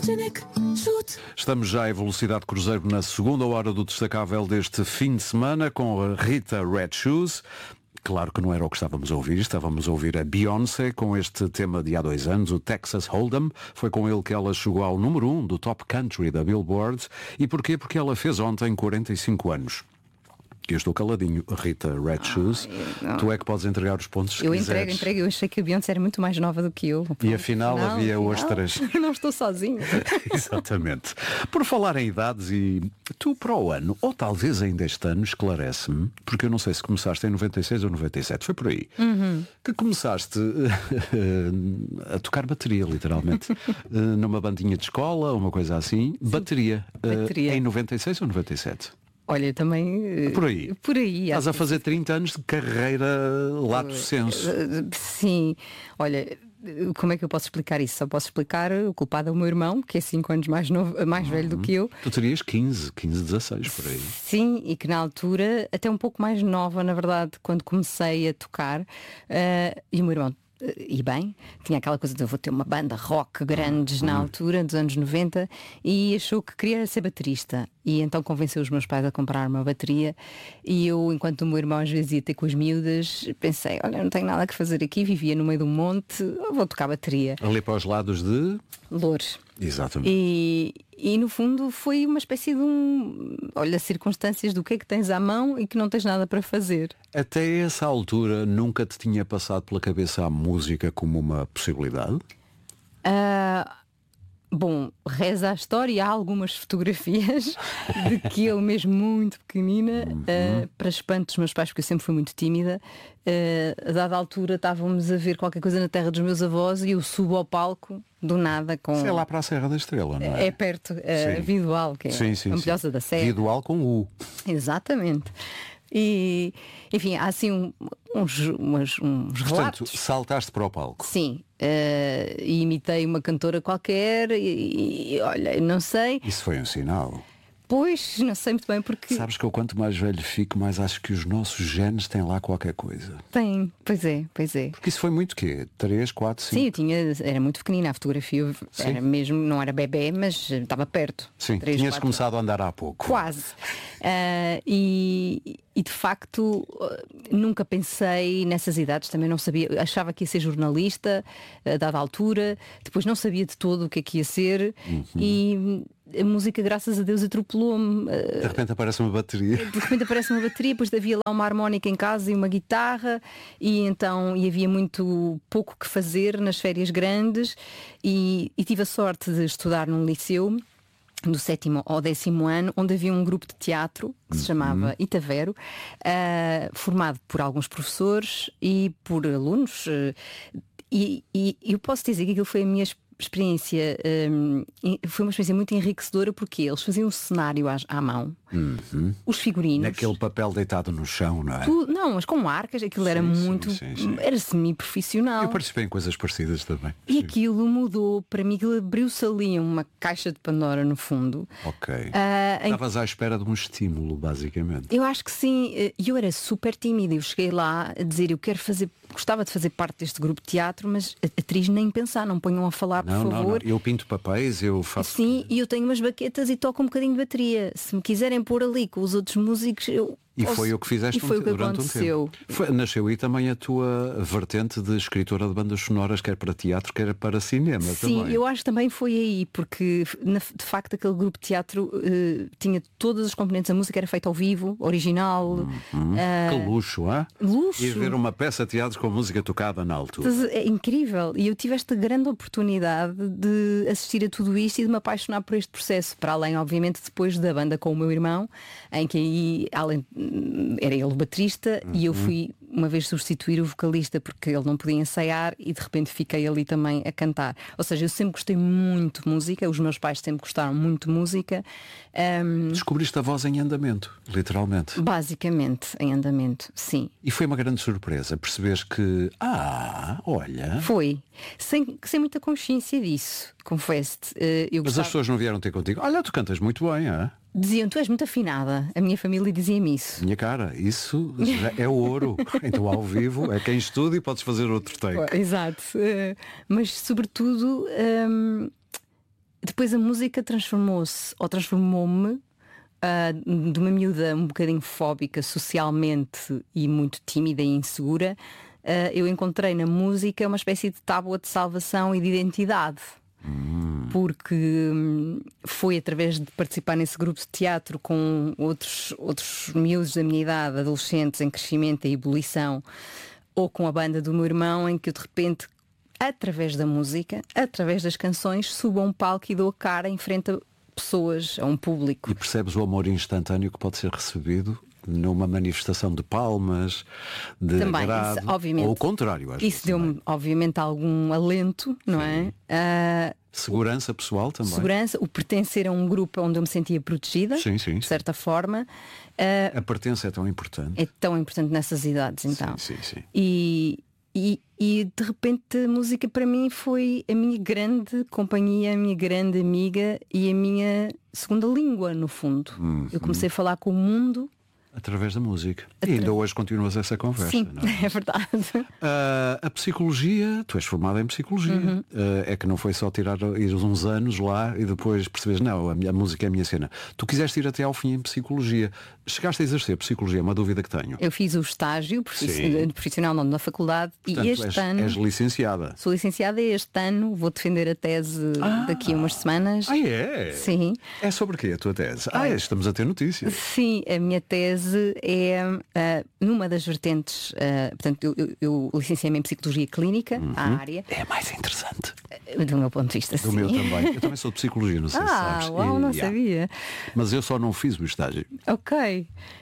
Estamos já em velocidade cruzeiro na segunda hora do destacável deste fim de semana com a Rita Red Shoes. Claro que não era o que estávamos a ouvir a Beyoncé com este tema de há 2 anos, o Texas Hold'em. Foi com ele que ela chegou ao número 1 do Top Country da Billboard. E porquê? Porque ela fez ontem 45 anos. Eu estou caladinho, Rita Red Shoes. Tu é que podes entregar os pontos se quiseres. entrego. Eu achei que a Beyoncé era muito mais nova do que eu. E afinal havia ostras. Não estou sozinho. Exatamente. Por falar em idades, e tu para o ano, ou talvez ainda este ano, esclarece-me, porque eu não sei se começaste em 96 ou 97, foi por aí, que começaste a tocar bateria, literalmente, numa bandinha de escola, uma coisa assim. Bateria. Em 96 ou 97? Olha, também... Por aí. Por aí. Estás a fazer 30 anos de carreira lato sensu. Sim. Olha, como é que eu posso explicar isso? Só posso explicar o culpado é o meu irmão, que é 5 anos mais velho do que eu. Tu terias 15, 16, por aí. Sim, e que na altura, até um pouco mais nova, na verdade, quando comecei a tocar, e o meu irmão... E bem, tinha aquela coisa de eu vou ter uma banda rock grandes na altura, dos anos 90, e achou que queria ser baterista. E então convenceu os meus pais a comprar uma bateria. E eu, enquanto o meu irmão às vezes ia ter com as miúdas, pensei, olha, não tenho nada que fazer aqui, vivia no meio do monte, vou tocar bateria. Ali para os lados de... Loures. Exatamente. E no fundo foi uma espécie de olha, circunstâncias do que é que tens à mão e que não tens nada para fazer. Até essa altura nunca te tinha passado pela cabeça a música como uma possibilidade? Bom, reza a história, há algumas fotografias de que eu mesmo muito pequenina, para espanto dos meus pais, porque eu sempre fui muito tímida, a dada altura estávamos a ver qualquer coisa na terra dos meus avós e eu subo ao palco do nada com... Sei lá para a Serra da Estrela, não é? É perto, Vidual, que é a Ampulhosa da Serra. Vidual com U. Exatamente. E, enfim, há assim uns Portanto, relatos. saltaste para o palco. Sim, e imitei uma cantora qualquer e olha, não sei. Isso foi um sinal. Pois, não sei muito bem porque... Sabes que eu quanto mais velho fico, mais acho que os nossos genes têm lá qualquer coisa. Tem, pois é. Porque isso foi muito quê? 3, 4, 5? Sim, era muito pequenina a fotografia, era mesmo, não era bebê, mas estava perto. Sim, 3, tinhas 4, começado a andar há pouco. Quase. E de facto nunca pensei nessas idades, também não sabia, achava que ia ser jornalista a dada altura, depois não sabia de todo o que é que ia ser e a música, graças a Deus, atropelou-me. De repente aparece uma bateria. Depois havia lá uma harmónica em casa e uma guitarra e havia muito pouco que fazer nas férias grandes e tive a sorte de estudar num liceu do 7º ao 10º ano, onde havia um grupo de teatro que se chamava Itavero, formado por alguns professores e por alunos, e eu posso dizer que aquilo foi a minha experiência, foi uma experiência muito enriquecedora, porque eles faziam um cenário à mão, os figurinos, naquele papel deitado no chão, não é? Não, mas com arcas, aquilo era muito, era semi-profissional. Eu participei em coisas parecidas também. E aquilo mudou para mim, aquilo abriu-se ali uma caixa de Pandora no fundo. Ok. Estavas à espera de um estímulo, basicamente. Eu acho que sim, eu era super tímida, eu cheguei lá a dizer, gostava de fazer parte deste grupo de teatro, mas atriz nem pensar, não ponham a falar, por favor. Não. Eu pinto papéis, eu faço... Sim, e eu tenho umas baquetas e toco um bocadinho de bateria. Se me quiserem pôr ali com os outros músicos, E foi o que fizeste durante um tempo. Nasceu aí também a tua vertente de escritora de bandas sonoras, quer para teatro, quer para cinema. Sim, também. eu acho que também foi aí, porque de facto aquele grupo de teatro tinha todas as componentes, a música era feita ao vivo, original. Que luxo, hein? Luxo. E ver uma peça de teatro com música tocada na altura. É incrível. E eu tive esta grande oportunidade de assistir a tudo isto e de me apaixonar por este processo. Para além, obviamente, depois da banda com o meu irmão, em que aí, além era ele o baterista e eu fui uma vez substituir o vocalista porque ele não podia ensaiar e de repente fiquei ali também a cantar. Ou seja, eu sempre gostei muito de música, os meus pais sempre gostaram muito de música. Descobriste a voz em andamento, literalmente. Basicamente, em andamento, sim. E foi uma grande surpresa perceberes que, olha... Foi. Sem muita consciência disso, confesso-te. Mas as pessoas não vieram ter contigo. Olha, tu cantas muito bem, é? Diziam, tu és muito afinada. A minha família dizia-me isso. Minha cara, isso já é ouro. Então ao vivo é quem estuda e podes fazer outro take. Exato. Mas sobretudo depois a música transformou-se, ou transformou-me, de uma miúda um bocadinho fóbica socialmente e muito tímida e insegura. Eu encontrei na música uma espécie de tábua de salvação e de identidade. Porque foi através de participar nesse grupo de teatro com outros miúdos da minha idade, adolescentes em crescimento e ebulição, ou com a banda do meu irmão, em que eu de repente, através da música, através das canções, subo a um palco e dou a cara em frente a pessoas, a um público. E percebes o amor instantâneo que pode ser recebido numa manifestação de palmas, de também, agrado, isso, obviamente, ou o contrário. Isso deu-me, obviamente, algum alento, não é? Segurança pessoal também. Segurança, o pertencer a um grupo onde eu me sentia protegida, de certa forma. A pertença é tão importante. É tão importante nessas idades, então. Sim. E de repente a música para mim foi a minha grande companhia, a minha grande amiga e a minha segunda língua, no fundo. Eu comecei a falar com o mundo através da música. E ainda hoje continuas essa conversa. Sim, não é? é verdade. A psicologia, tu és formada em psicologia. É que não foi só ir uns anos lá e depois percebes, não, a música é a minha cena. Tu quiseste ir até ao fim em psicologia. Chegaste a exercer psicologia, é uma dúvida que tenho. Eu fiz o estágio profissional não, na faculdade. Portanto, e este ano és licenciada. Sou licenciada e este ano vou defender a tese daqui a umas semanas. É? Sim. É sobre quê a tua tese? Estamos a ter notícias. Sim, a minha tese é numa das vertentes, portanto, eu licenciei-me em Psicologia Clínica, a área. É mais interessante. Do meu ponto de vista, do meu também. Eu também sou de Psicologia, não sei se sabes. Uau, não sabia. Mas eu só não fiz o estágio. Ok.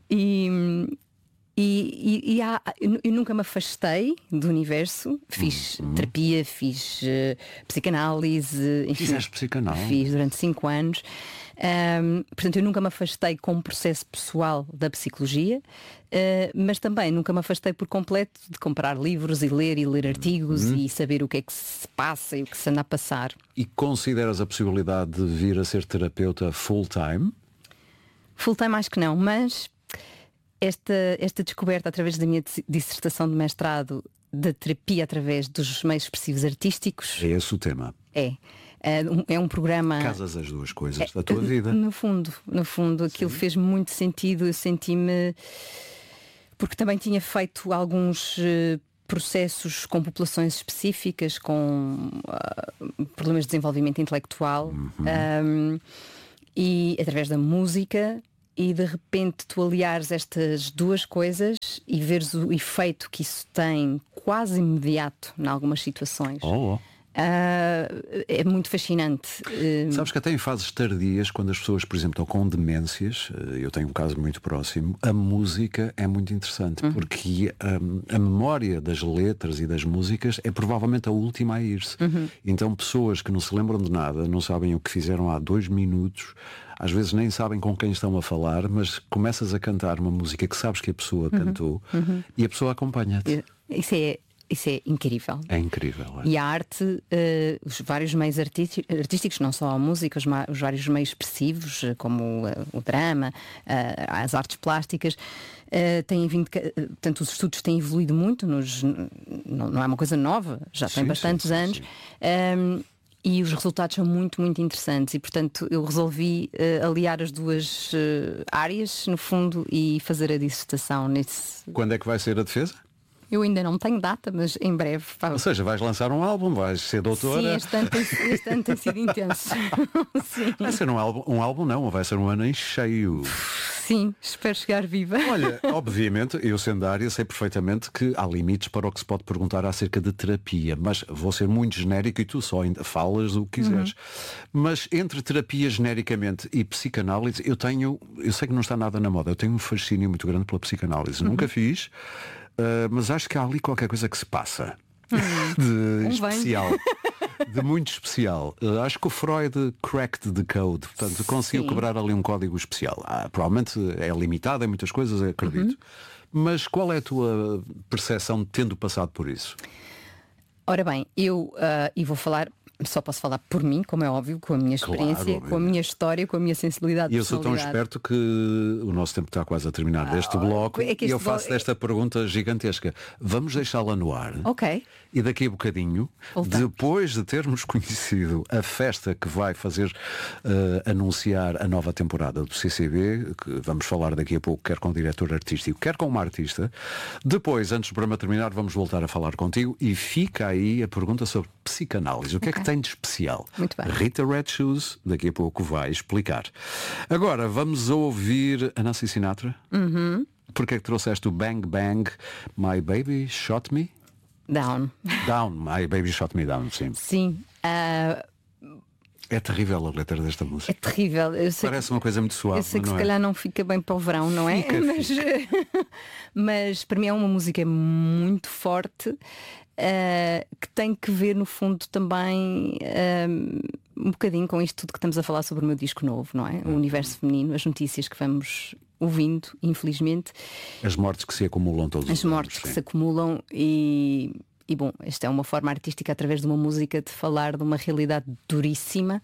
Eu nunca me afastei do universo. Fiz terapia, fiz psicanálise. Enfim, fizeste psicanálise? Fiz durante 5 anos. Portanto, eu nunca me afastei com o processo pessoal da psicologia, mas também nunca me afastei por completo de comprar livros e ler artigos e saber o que é que se passa e o que se anda a passar. E consideras a possibilidade de vir a ser terapeuta full-time? Full-time acho que não, mas esta descoberta através da minha dissertação de mestrado da terapia através dos meios expressivos artísticos. É esse o tema. É um programa. Casas as duas coisas da tua vida. No fundo, aquilo fez muito sentido. Eu senti-me. Porque também tinha feito alguns processos com populações específicas, com problemas de desenvolvimento intelectual, e através da música. E de repente tu aliares estas duas coisas e veres o efeito que isso tem quase imediato em algumas situações. É muito fascinante. Sabes que até em fases tardias, quando as pessoas, por exemplo, estão com demências, eu tenho um caso muito próximo, a música é muito interessante, porque a memória das letras e das músicas é provavelmente a última a ir-se. Então pessoas que não se lembram de nada, não sabem o que fizeram há 2 minutos, às vezes nem sabem com quem estão a falar, mas começas a cantar uma música que sabes que a pessoa cantou e a pessoa acompanha-te. Isso é incrível. É incrível. E a arte, os vários meios artísticos, não só a música, os vários meios expressivos, como o drama, as artes plásticas, têm vindo, portanto, os estudos têm evoluído muito, não é uma coisa nova, já tem bastantes anos. E os resultados são muito, muito interessantes. E, portanto, eu resolvi aliar as duas áreas, no fundo, e fazer a dissertação nesse. Quando é que vai ser a defesa? Eu ainda não tenho data, mas em breve. Ou seja, vais lançar um álbum, vais ser doutora. Sim, este ano tem sido intenso. Sim. Vai ser um álbum não, vai ser um ano em cheio. Sim, espero chegar viva. Olha, obviamente, eu sendo da área sei perfeitamente que há limites para o que se pode perguntar acerca de terapia, mas vou ser muito genérico e tu só ainda falas o que quiseres. Mas entre terapia genericamente e psicanálise, eu sei que não está nada na moda, eu tenho um fascínio muito grande pela psicanálise. Nunca fiz, mas acho que há ali qualquer coisa que se passa de especial. De muito especial. Acho que o Freud cracked the code. Portanto, conseguiu quebrar ali um código especial. Provavelmente é limitado em muitas coisas, eu acredito. Mas qual é a tua percepção tendo passado por isso? Ora bem, eu vou falar Só posso falar por mim, como é óbvio, com a minha experiência, com a minha história, com a minha sensibilidade. E eu sou tão esperto que o nosso tempo está quase a terminar deste bloco e eu faço esta pergunta gigantesca. Vamos deixá-la no ar. Ok. E daqui a bocadinho, depois de termos conhecido a festa que vai fazer anunciar a nova temporada do CCB, que vamos falar daqui a pouco, quer com o diretor artístico, quer com uma artista, depois, antes do programa terminar, vamos voltar a falar contigo e fica aí a pergunta sobre psicanálise. O que é que tem de especial? Muito bem. Rita Red Shoes daqui a pouco vai explicar. Agora vamos ouvir a Nancy Sinatra. Porque é que trouxeste o Bang Bang My Baby Shot Me Down. Down, My Baby Shot Me Down, sim. Sim. É terrível a letra desta música. É terrível. Parece uma coisa muito suave. Eu sei que não se é? calhar não fica bem para o verão, não é? Mas para mim é uma música muito forte. Que tem que ver no fundo também um bocadinho com isto tudo que estamos a falar sobre o meu disco novo, não é? O universo feminino, as notícias que vamos ouvindo, infelizmente. As mortes que se acumulam todos os anos. As mortes que se acumulam e bom, esta é uma forma artística através de uma música de falar de uma realidade duríssima.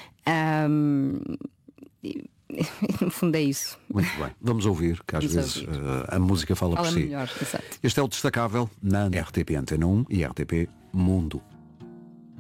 No fundo é isso. Muito bem. Vamos ouvir, que às vezes a música fala por si. Melhor, exato. Este é o Destacável na RTP Antena 1 e RTP Mundo.